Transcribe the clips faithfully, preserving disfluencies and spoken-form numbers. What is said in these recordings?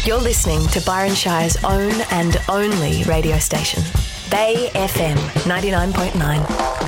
You're listening to Byron Shire's own and only radio station, Bay F M ninety-nine point nine.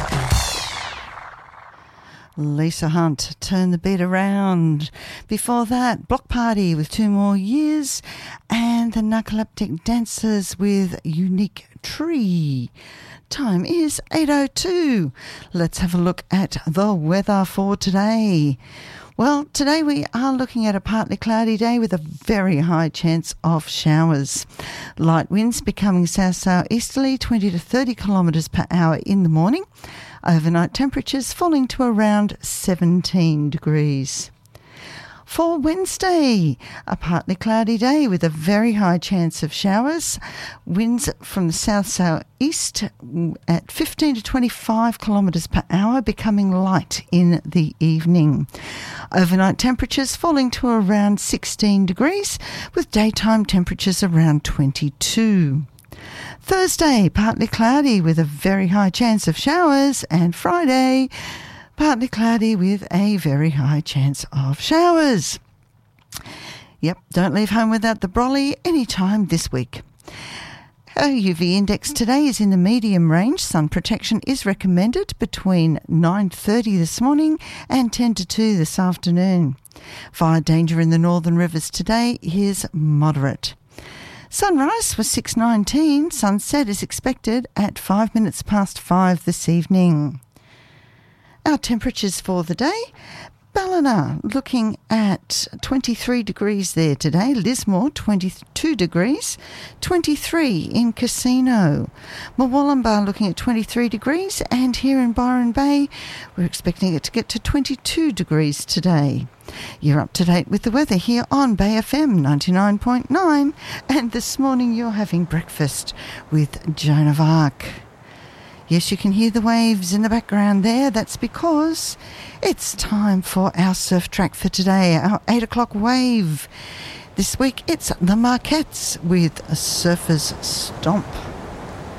Lisa Hunt, Turn the Beat Around. Before that, Block Party with Two More Years, and the Narcoleptic Dancers with Unique Tree. Time is eight oh two. Let's have a look at the weather for today. Well, today we are looking at a partly cloudy day with a very high chance of showers. Light winds becoming south-southeasterly, twenty to thirty kilometres per hour in the morning. Overnight temperatures falling to around seventeen degrees. For Wednesday, a partly cloudy day with a very high chance of showers. Winds from the south-southeast at fifteen to twenty-five kilometres per hour, becoming light in the evening. Overnight temperatures falling to around sixteen degrees, with daytime temperatures around twenty-two. Thursday, partly cloudy with a very high chance of showers, and Friday, partly cloudy with a very high chance of showers. Yep, don't leave home without the brolly anytime this week. Our U V index today is in the medium range. Sun protection is recommended between nine thirty this morning and ten to two this afternoon. Fire danger in the northern rivers today is moderate. Sunrise was six nineteen. Sunset is expected at five minutes past five this evening. Our temperatures for the day: Ballina looking at twenty-three degrees there today, Lismore twenty-two degrees, twenty-three in Casino. Murwillumbah looking at twenty-three degrees, and here in Byron Bay we're expecting it to get to twenty-two degrees today. You're up to date with the weather here on Bay F M ninety-nine point nine, and this morning you're having breakfast with Joan of Arc. Yes, you can hear the waves in the background there. That's because it's time for our surf track for today, our eight o'clock wave. This week it's the Marquettes with a Surfer's Stomp.